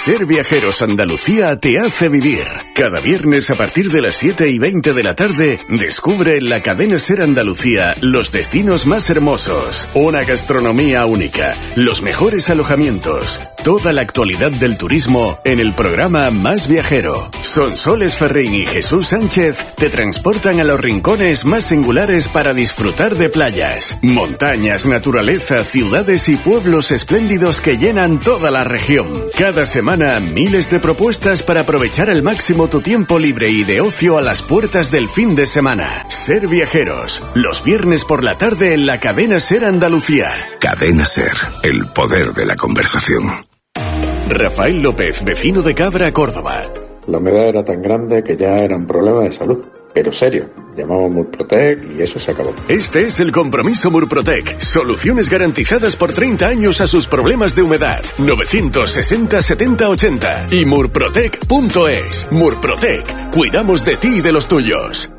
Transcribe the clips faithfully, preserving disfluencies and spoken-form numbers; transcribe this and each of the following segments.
Ser Viajeros Andalucía te hace vivir. Cada viernes a partir de las siete y veinte de la tarde, descubre en la cadena Ser Andalucía los destinos más hermosos, una gastronomía única, los mejores alojamientos, toda la actualidad del turismo en el programa Más Viajero. Sonsoles Ferrín y Jesús Sánchez te transportan a los rincones más singulares para disfrutar de playas, montañas, naturaleza, ciudades y pueblos espléndidos que llenan toda la región. Cada semana, miles de propuestas para aprovechar al máximo tu tiempo libre y de ocio a las puertas del fin de semana. Ser Viajeros, los viernes por la tarde en la cadena Ser Andalucía. Cadena Ser, el poder de la conversación. Rafael López, vecino de Cabra, Córdoba. La humedad era tan grande que ya era un problema de salud. Pero serio, llamamos Murprotec y eso se acabó. Este es el compromiso Murprotec. Soluciones garantizadas por treinta años a sus problemas de humedad. novecientos sesenta setenta ochenta y murprotec punto es. Murprotec. Cuidamos de ti y de los tuyos.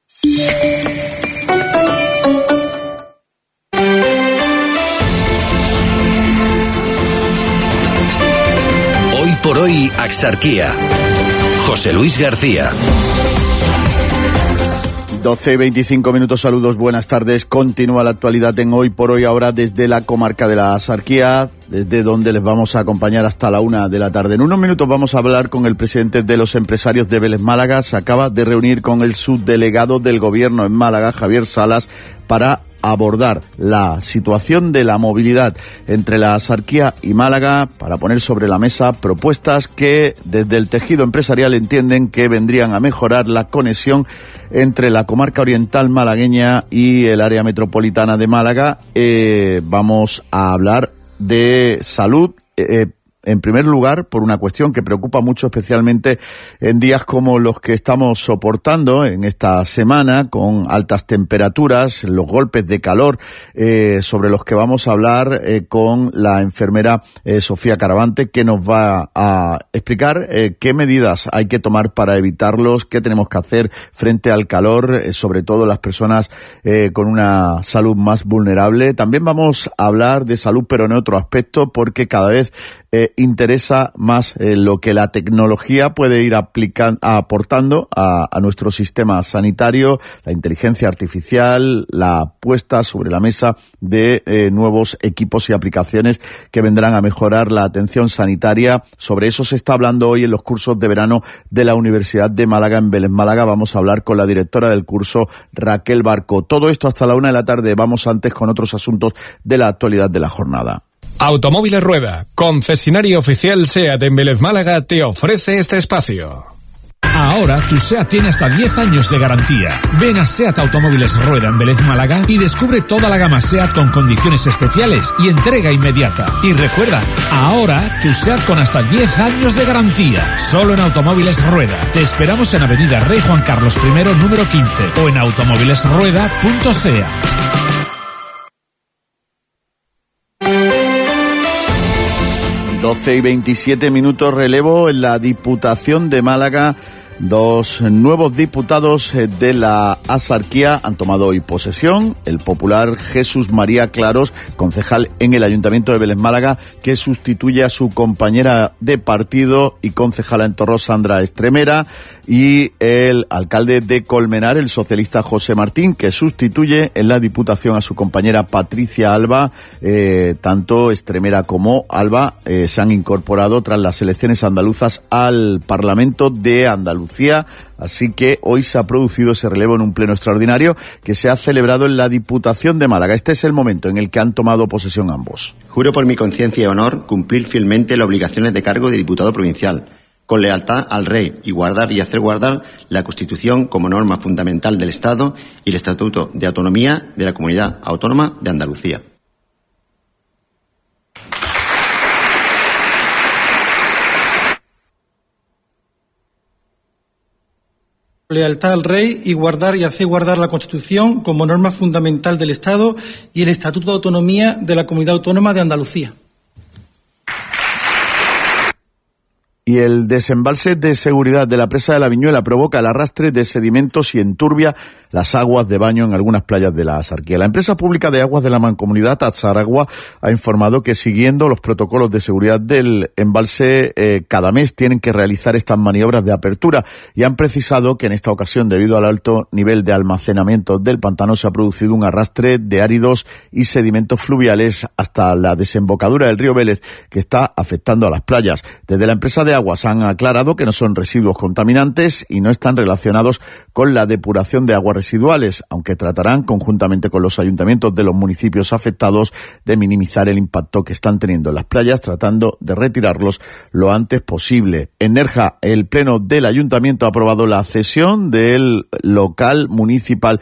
Hoy por hoy, Axarquía. José Luis García. doce y veinticinco minutos, saludos, buenas tardes. Continúa la actualidad en Hoy por Hoy, ahora desde la comarca de la Axarquía, desde donde les vamos a acompañar hasta la una de la tarde. En unos minutos vamos a hablar con el presidente de los empresarios de Vélez Málaga. Se acaba de reunir con el subdelegado del gobierno en Málaga, Javier Salas, para abordar la situación de la movilidad entre la Axarquía y Málaga, para poner sobre la mesa propuestas que desde el tejido empresarial entienden que vendrían a mejorar la conexión entre la comarca oriental malagueña y el área metropolitana de Málaga. Eh, vamos a hablar de salud, eh, en primer lugar, por una cuestión que preocupa mucho, especialmente en días como los que estamos soportando en esta semana, con altas temperaturas, los golpes de calor, eh, sobre los que vamos a hablar eh, con la enfermera eh, Sofía Caravante, que nos va a explicar eh, qué medidas hay que tomar para evitarlos, qué tenemos que hacer frente al calor, eh, sobre todo las personas eh, con una salud más vulnerable. También vamos a hablar de salud, pero en otro aspecto, porque cada vez eh, interesa más eh, lo que la tecnología puede ir aplicando, aportando a, a nuestro sistema sanitario, la inteligencia artificial, la puesta sobre la mesa de eh, nuevos equipos y aplicaciones que vendrán a mejorar la atención sanitaria. Sobre eso se está hablando hoy en los cursos de verano de la Universidad de Málaga, en Vélez Málaga. Vamos a hablar con la directora del curso, Raquel Barco. Todo esto hasta la una de la tarde. Vamos antes con otros asuntos de la actualidad de la jornada. Automóviles Rueda, concesionario oficial SEAT en Vélez Málaga, te ofrece este espacio. Ahora tu SEAT tiene hasta diez años de garantía. Ven a SEAT Automóviles Rueda en Vélez Málaga y descubre toda la gama SEAT con condiciones especiales y entrega inmediata. Y recuerda, ahora tu SEAT con hasta diez años de garantía. Solo en Automóviles Rueda. Te esperamos en Avenida Rey Juan Carlos primero, número quince, o en automóviles rueda punto seat. doce y veintisiete minutos, relevo en la Diputación de Málaga. Dos nuevos diputados de la Axarquía han tomado hoy posesión. El popular Jesús María Claros, concejal en el Ayuntamiento de Vélez Málaga, que sustituye a su compañera de partido y concejala en Torrós, Sandra Estremera, y el alcalde de Colmenar, el socialista José Martín, que sustituye en la Diputación a su compañera Patricia Alba. Eh, tanto Estremera como Alba eh, se han incorporado tras las elecciones andaluzas al Parlamento de Andalucía. Así que hoy se ha producido ese relevo en un pleno extraordinario que se ha celebrado en la Diputación de Málaga. Este es el momento en el que han tomado posesión ambos. Juro por mi conciencia y honor cumplir fielmente las obligaciones de cargo de diputado provincial, con lealtad al Rey, y guardar y hacer guardar la Constitución como norma fundamental del Estado y el Estatuto de Autonomía de la Comunidad Autónoma de Andalucía. Lealtad al Rey y guardar y hacer guardar la Constitución como norma fundamental del Estado y el Estatuto de Autonomía de la Comunidad Autónoma de Andalucía. Y el desembalse de seguridad de la presa de la Viñuela provoca el arrastre de sedimentos y enturbia las aguas de baño en algunas playas de la Axarquía. La empresa pública de aguas de la Mancomunidad Azaragua ha informado que, siguiendo los protocolos de seguridad del embalse, eh, cada mes tienen que realizar estas maniobras de apertura, y han precisado que en esta ocasión, debido al alto nivel de almacenamiento del pantano, se ha producido un arrastre de áridos y sedimentos fluviales hasta la desembocadura del río Vélez, que está afectando a las playas. Desde la empresa de aguas han aclarado que no son residuos contaminantes y no están relacionados con la depuración de aguas residuales, aunque tratarán conjuntamente con los ayuntamientos de los municipios afectados de minimizar el impacto que están teniendo en las playas, tratando de retirarlos lo antes posible. En Nerja, el pleno del ayuntamiento ha aprobado la cesión del local municipal